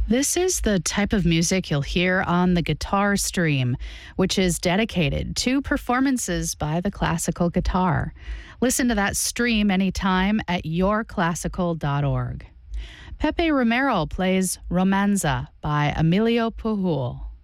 This is the type of music you'll hear on the Guitar Stream, which is dedicated to performances by the classical guitar. Listen to that stream anytime at yourclassical.org. Pepe Romero plays Romanza by Emilio Pujol.